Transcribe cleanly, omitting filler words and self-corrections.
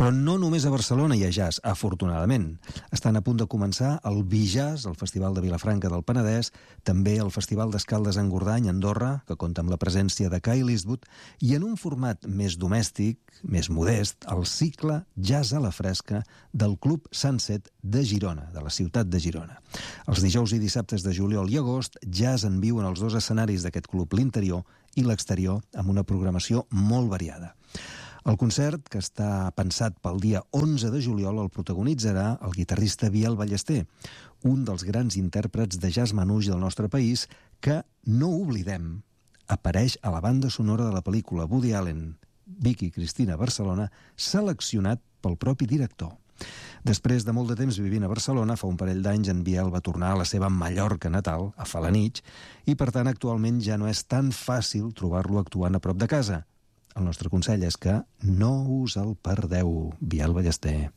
Però no només a Barcelona hi ha jazz, afortunadament. Estan a punt de començar el Bijazz, el Festival de Vilafranca del Penedès, també el Festival d'Escaldes en Gordany, a Andorra, que compta amb la presència de Kyle Eastwood, i en un format més domèstic, més modest, el cicle Jazz a la Fresca del Club Sunset de Girona, de la ciutat de Girona. Els dijous i dissabtes de juliol i agost, jazz en viu en els dos escenaris d'aquest club, l'interior i l'exterior, amb una programació molt variada. El concert, que està pensat pel dia 11 de juliol, el protagonitzarà el guitarrista Biel Ballester, un dels grans intèrprets de jazz manouche del nostre país, que, no oblidem, apareix a la banda sonora de la pel·lícula Woody Allen, Vicky Cristina Barcelona, seleccionat pel propi director. Després de molt de temps vivint a Barcelona, fa un parell d'anys en Biel va tornar a la seva Mallorca natal, a Felanitx, i per tant actualment ja no és tan fàcil trobar-lo actuant a prop de casa. El nostre consell és que no us el perdeu, Biel Ballester.